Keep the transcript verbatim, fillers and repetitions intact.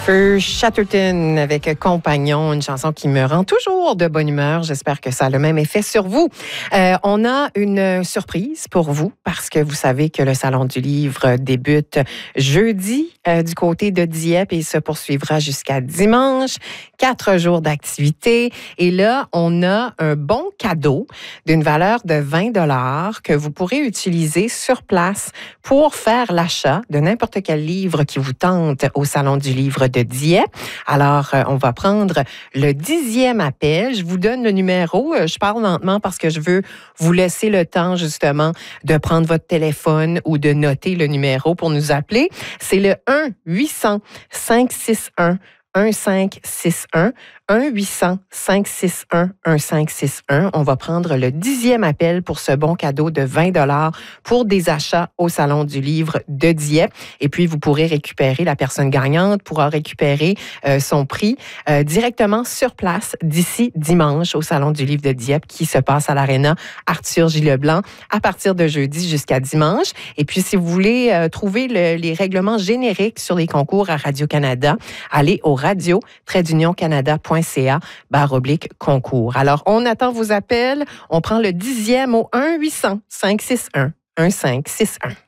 Jennifer Chatterton avec Compagnon, une chanson qui me rend toujours de bonne humeur. J'espère que ça a le même effet sur vous. Euh, on a une surprise pour vous parce que vous savez que le Salon du Livre débute jeudi euh, du côté de Dieppe et se poursuivra jusqu'à dimanche. Quatre jours d'activité. Et là, on a un bon cadeau d'une valeur de vingt dollars que vous pourrez utiliser sur place pour faire l'achat de n'importe quel livre qui vous tente au Salon du Livre de Dieppe. Alors, euh, on va prendre le dixième appel. Je vous donne le numéro. Je parle lentement parce que je veux vous laisser le temps, justement, de prendre votre téléphone ou de noter le numéro pour nous appeler. C'est le un huit cents cinq six un un cinq six un, un huit cents cinq six un un cinq six un. On va prendre le dixième appel pour ce bon cadeau de vingt dollars pour des achats au Salon du Livre de Dieppe. Et puis, vous pourrez récupérer, la personne gagnante pourra récupérer euh, son prix euh, directement sur place d'ici dimanche au Salon du Livre de Dieppe qui se passe à l'Aréna Arthur Gilleblanc à partir de jeudi jusqu'à dimanche. Et puis, si vous voulez euh, trouver le, les règlements génériques sur les concours à Radio-Canada, allez au radio tiret d'union canada point c a barre oblique concours. Alors, on attend vos appels. On prend le dixième au un huit cents cinq six un un cinq six un.